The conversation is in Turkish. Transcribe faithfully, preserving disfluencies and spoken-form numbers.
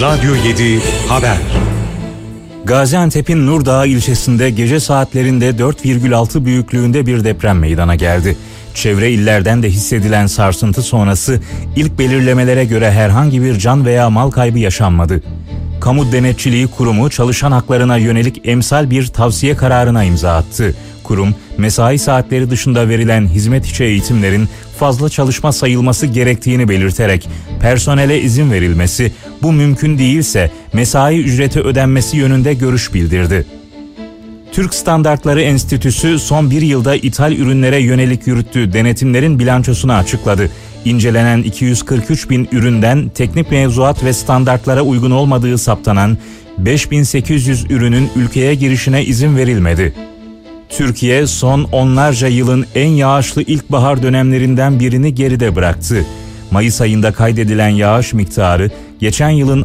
Radyo yedi Haber. Gaziantep'in Nurdağ ilçesinde gece saatlerinde dört virgül altı büyüklüğünde bir deprem meydana geldi. Çevre illerden de hissedilen sarsıntı sonrası ilk belirlemelere göre herhangi bir can veya mal kaybı yaşanmadı. Kamu Denetçiliği Kurumu çalışan haklarına yönelik emsal bir tavsiye kararına imza attı. Kurum, mesai saatleri dışında verilen hizmet içi eğitimlerin fazla çalışma sayılması gerektiğini belirterek personele izin verilmesi, bu mümkün değilse mesai ücreti ödenmesi yönünde görüş bildirdi. Türk Standartları Enstitüsü son bir yılda ithal ürünlere yönelik yürüttüğü denetimlerin bilançosunu açıkladı. İncelenen iki yüz kırk üç bin üründen teknik mevzuat ve standartlara uygun olmadığı saptanan beş bin sekiz yüz ürünün ülkeye girişine izin verilmedi. Türkiye son onlarca yılın en yağışlı ilkbahar dönemlerinden birini geride bıraktı. Mayıs ayında kaydedilen yağış miktarı geçen yılın